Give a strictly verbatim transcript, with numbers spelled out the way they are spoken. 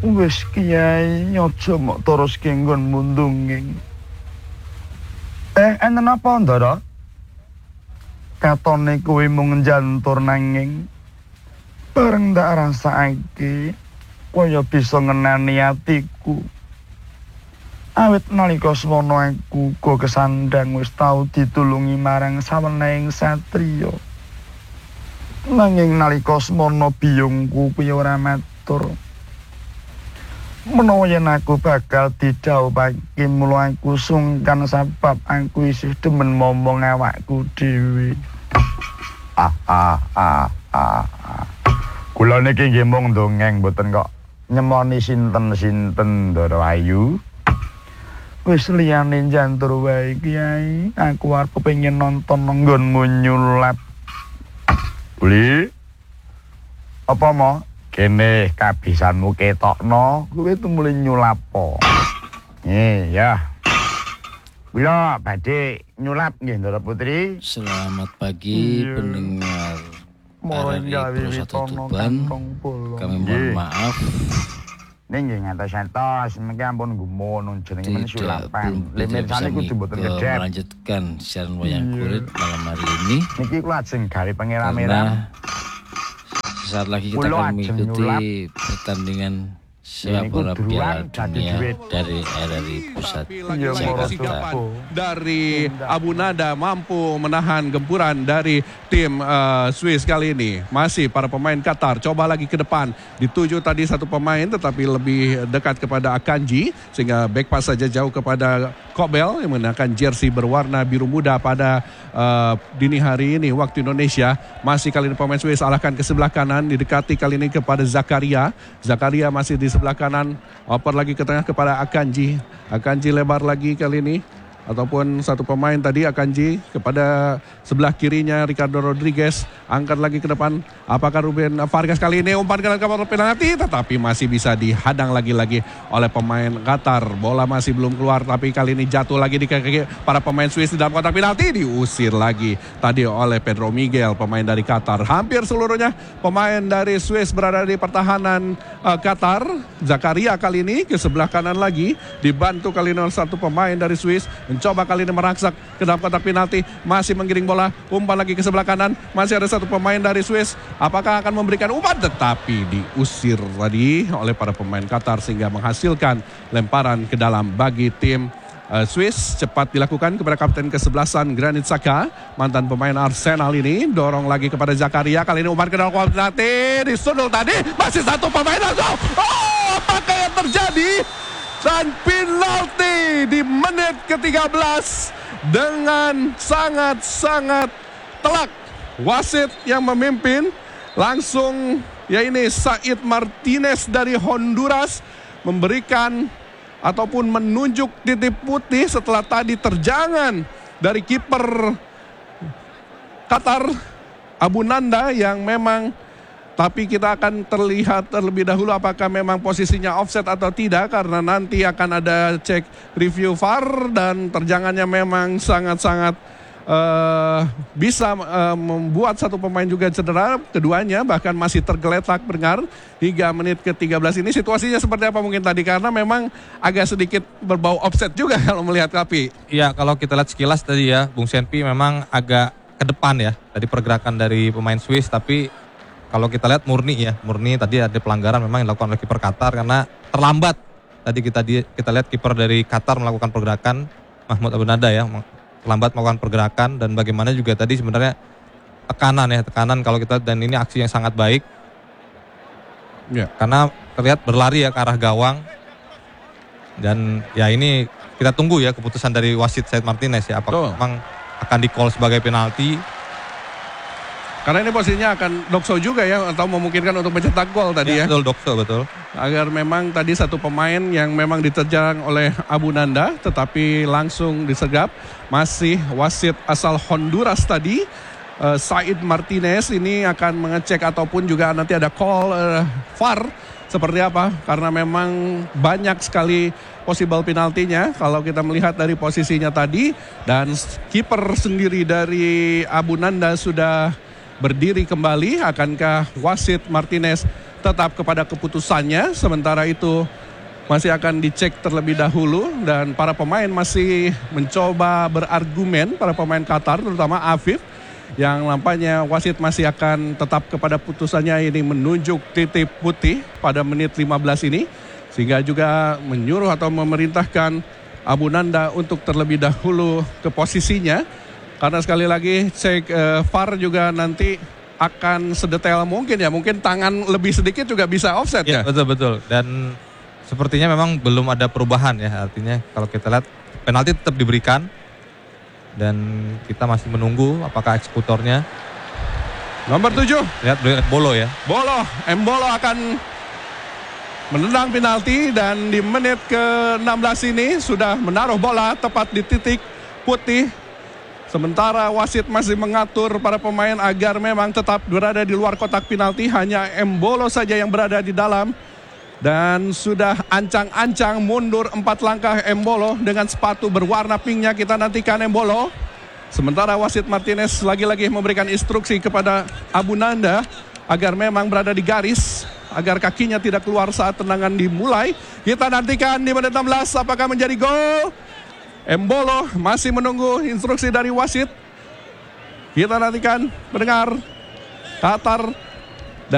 Wis Kiai nyojo mok terus kenggon mundunging. Eh, enten apa, Ndara? Katone kuwi mung njantur nanging bareng ndak rasake kaya bisa ngenani atiku. Awit nalika swana aku uga kesandang wis tau ditulungi marang sawenehing satriya. Nanging nalika semana biyungku kuwi ora matur. Menawa yen aku bakal didhawuhake mula aku sungkan sebab aku isih demen momong awakku dhewe. Ah ah ah ah. Kula niki nggih mung ndongeng mboten kok nyemoni sinten-sinten Ndara Ayu. Wis liyane jantur wae Kiai, aku arep kepengin nonton nggonmu nyulap. Uli. Apa mo? Kene kabisanmu ketokno, kowe tumule nyulap po. Eh, ya. Kula badhe nyulap nggih Ndara Putri. Selamat pagi iya. Pendengar R R I Pro satu Tuban. Kami mohon maaf. Ning nggih ngantos-antos mengki ampun gumun jenenge men sulapan. Limitsane kudu mboten gedhe. Melanjutkan siaran wayang kulit malam hari ini. Niki kula ajeng gawe pengira-mira. Sesaat lagi kita akan mengikuti pertandingan sepak bola Piala Dunia dari R R I Pusat Jakarta. Dari Abu Nada mampu menahan gempuran dari tim uh, Swiss kali ini. Masih para pemain Qatar coba lagi ke depan. Dituju tadi satu pemain tetapi lebih dekat kepada Akanji sehingga back pass saja jauh kepada Kobel yang mengenakan jersey berwarna biru muda pada uh, dini hari ini waktu Indonesia. Masih kali ini pemain Swiss alahkan ke sebelah kanan, didekati kali ini kepada Zakaria. Zakaria masih di sebelah kanan, oper lagi ke tengah kepada Akanji. Akanji lebar lagi kali ini. Ataupun satu pemain tadi Akanji kepada sebelah kirinya Ricardo Rodriguez. Angkat lagi ke depan. Apakah Ruben Vargas kali ini umpan ke dalam penalti, tetapi masih bisa dihadang lagi-lagi oleh pemain Qatar. Bola masih belum keluar, tapi kali ini jatuh lagi di kaki para pemain Swiss di dalam kotak penalti. Diusir lagi tadi oleh Pedro Miguel, pemain dari Qatar. Hampir seluruhnya pemain dari Swiss berada di pertahanan uh, Qatar. Zakaria kali ini ke sebelah kanan lagi, dibantu kali ini oleh satu pemain dari Swiss. Mencoba kali ini meraksak ke dalam kotak penalti, masih menggiring bola, umpan lagi ke sebelah kanan, masih ada satu pemain dari Swiss. Apakah akan memberikan umpan, tetapi diusir tadi oleh para pemain Qatar sehingga menghasilkan lemparan ke dalam bagi tim uh, Swiss. Cepat dilakukan kepada kapten kesebelasan Granit Xhaka, mantan pemain Arsenal ini. Dorong lagi kepada Zakaria, kali ini umpan ke dalam kotak penalti, disundul tadi, masih satu pemain langsung. Oh, apakah yang terjadi? Dan penalti di menit ke tiga belas dengan sangat-sangat telak. Wasit yang memimpin langsung, ya ini Said Martinez dari Honduras memberikan ataupun menunjuk titik putih setelah tadi terjangan dari kiper Qatar Abu Nanda yang memang. Tapi kita akan terlihat terlebih dahulu apakah memang posisinya offset atau tidak, karena nanti akan ada cek review V A R dan terjangannya memang sangat-sangat uh, bisa uh, membuat satu pemain juga cedera. Keduanya bahkan masih tergeletak dengar hingga menit ke tiga belas ini. Situasinya seperti apa mungkin tadi, karena memang agak sedikit berbau offset juga kalau melihat Kapi. Iya, kalau kita lihat sekilas tadi ya Bung Senpi memang agak ke depan ya tadi pergerakan dari pemain Swiss, tapi kalau kita lihat murni ya, murni tadi ada pelanggaran memang yang dilakukan oleh kiper Qatar karena terlambat. Tadi kita di, kita lihat kiper dari Qatar melakukan pergerakan, Mahmoud Abu Nada ya, terlambat melakukan pergerakan, dan bagaimana juga tadi sebenarnya tekanan ya, tekanan kalau kita, dan ini aksi yang sangat baik. Ya. Karena terlihat berlari ya ke arah gawang. Dan ya ini kita tunggu ya keputusan dari wasit Said Martinez ya, apakah oh. memang akan di-call sebagai penalti. Karena ini posisinya akan dokso juga ya, atau memungkinkan untuk mencetak gol tadi ya. ya. Betul, dokso, betul. Agar memang tadi satu pemain yang memang diterjang oleh Abu Nanda, tetapi langsung disergap. Masih wasit asal Honduras tadi, uh, Said Martinez ini akan mengecek ataupun juga nanti ada call uh, V A R seperti apa. Karena memang banyak sekali possible penaltinya kalau kita melihat dari posisinya tadi. Dan kiper sendiri dari Abu Nanda sudah berdiri kembali. Akankah wasit Martinez tetap kepada keputusannya. Sementara itu masih akan dicek terlebih dahulu dan para pemain masih mencoba berargumen, para pemain Qatar terutama Afif, yang nampaknya wasit masih akan tetap kepada putusannya ini menunjuk titik putih pada menit lima belas ini, sehingga juga menyuruh atau memerintahkan Abu Nanda untuk terlebih dahulu ke posisinya, karena sekali lagi cek uh, V A R juga nanti akan sedetail mungkin ya, mungkin tangan lebih sedikit juga bisa offset ya. Ya betul-betul, dan sepertinya memang belum ada perubahan ya, artinya kalau kita lihat penalti tetap diberikan dan kita masih menunggu apakah eksekutornya. Nomor tujuh. Lihat Bolo ya. Bolo, Embolo akan menendang penalti dan di menit ke enam belas ini sudah menaruh bola tepat di titik putih. Sementara wasit masih mengatur para pemain agar memang tetap berada di luar kotak penalti. Hanya Embolo saja yang berada di dalam. Dan sudah ancang-ancang mundur empat langkah Embolo dengan sepatu berwarna pinknya. Kita nantikan Embolo. Sementara wasit Martinez lagi-lagi memberikan instruksi kepada Abu Nanda agar memang berada di garis, agar kakinya tidak keluar saat tendangan dimulai. Kita nantikan di menit enam belas apakah menjadi gol. Embolo masih menunggu instruksi dari wasit. Kita nantikan mendengar Qatar